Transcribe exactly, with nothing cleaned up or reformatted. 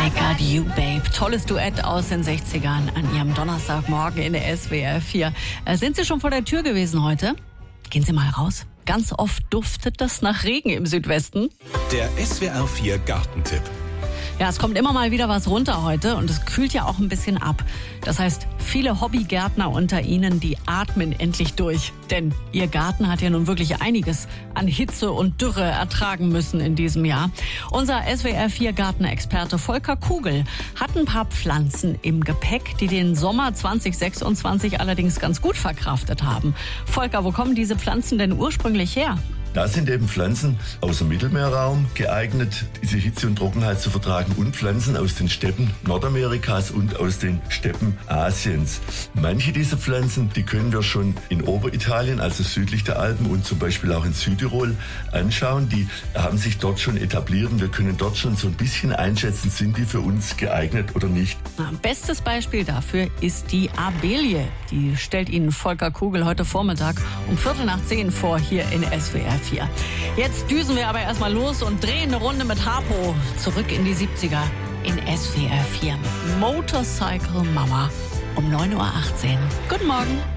I Got You, Babe. Tolles Duett aus den sechzigern an Ihrem Donnerstagmorgen in der S W R vier. Äh, sind Sie schon vor der Tür gewesen heute? Gehen Sie mal raus. Ganz oft duftet das nach Regen im Südwesten. Der S W R vier Gartentipp. Ja, es kommt immer mal wieder was runter heute und es kühlt ja auch ein bisschen ab. Das heißt, viele Hobbygärtner unter Ihnen, die atmen endlich durch. Denn Ihr Garten hat ja nun wirklich einiges an Hitze und Dürre ertragen müssen in diesem Jahr. Unser S W R vier Gartenexperte Volker Kugel hat ein paar Pflanzen im Gepäck, die den Sommer zwanzig sechsundzwanzig allerdings ganz gut verkraftet haben. Volker, wo kommen diese Pflanzen denn ursprünglich her? Das sind eben Pflanzen aus dem Mittelmeerraum, geeignet, diese Hitze und Trockenheit zu vertragen, und Pflanzen aus den Steppen Nordamerikas und aus den Steppen Asiens. Manche dieser Pflanzen, die können wir schon in Oberitalien, also südlich der Alpen, und zum Beispiel auch in Südtirol anschauen. Die haben sich dort schon etabliert und wir können dort schon so ein bisschen einschätzen, sind die für uns geeignet oder nicht. Bestes Beispiel dafür ist die Abelie. Die stellt Ihnen Volker Kugel heute Vormittag um Viertel nach zehn vor hier in S W R vier. Jetzt düsen wir aber erstmal los und drehen eine Runde mit Harpo zurück in die siebziger in S W R vier. Motorcycle Mama um neun Uhr achtzehn. Guten Morgen.